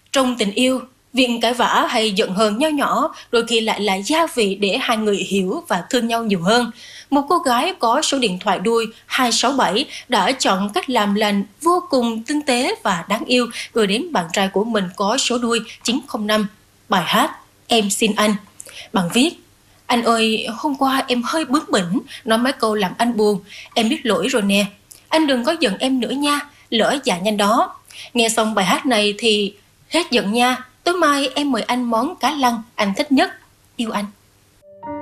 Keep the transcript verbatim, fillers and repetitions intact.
Trong tình yêu, việc cãi vã hay giận hờn nho nhỏ đôi khi lại là gia vị để hai người hiểu và thương nhau nhiều hơn. Một cô gái có số điện thoại đuôi hai sáu bảy đã chọn cách làm lành vô cùng tinh tế và đáng yêu gửi đến bạn trai của mình có số đuôi chín không năm. Bài hát Em Xin Anh. Bạn viết: anh ơi, hôm qua em hơi bướng bỉnh, nói mấy câu làm anh buồn. Em biết lỗi rồi nè. Anh đừng có giận em nữa nha, lỡ dạ nhanh đó. Nghe xong bài hát này thì hết giận nha. Tối mai em mời anh món cá lăng anh thích nhất. Yêu anh.